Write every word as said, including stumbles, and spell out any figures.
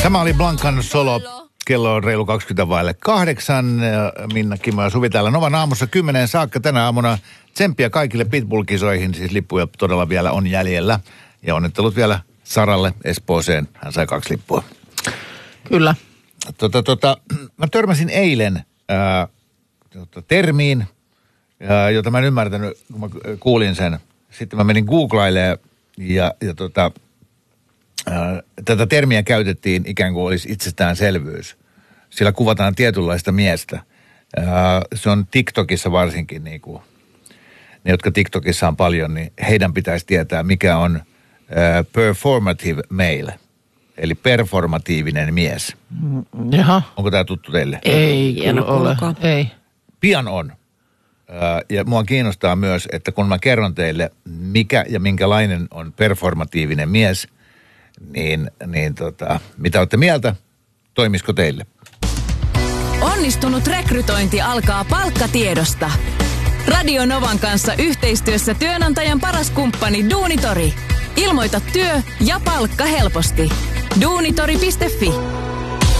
Tämä oli Blancan solo. Kello on reilu kaksikymmentä vaille kahdeksan. Minna, Kimmo ja Suvi täällä Novan aamussa kymmeneen saakka tänä aamuna. Tsemppiä kaikille Pitbull-kisoihin, siis lippuja todella vielä on jäljellä. Ja onnittelut vielä Saralle Espooseen. Hän sai kaksi lippua. Kyllä. Tota, tota, mä törmäsin eilen ää, tota, termiin, ää, jota mä en ymmärtänyt, kun mä kuulin sen. Sitten mä menin googlailemaan ja, ja tota, ää, tätä termiä käytettiin ikään kuin olisi itsestäänselvyys. Sillä kuvataan tietynlaista miestä. Ää, se on TikTokissa varsinkin, niin kuin, ne jotka TikTokissa on paljon, niin heidän pitäisi tietää, mikä on ää, performative male. Eli performatiivinen mies. Jaha. Onko tämä tuttu teille? Ei, en ole. Ei. Pian on. Ja mua kiinnostaa myös, että kun mä kerron teille, mikä ja minkälainen on performatiivinen mies, niin, niin tota, mitä olette mieltä? Toimisiko teille? Onnistunut rekrytointi alkaa palkkatiedosta. Radio Novan kanssa yhteistyössä työnantajan paras kumppani Duunitori. Ilmoita työ ja palkka helposti. duunitori piste fi.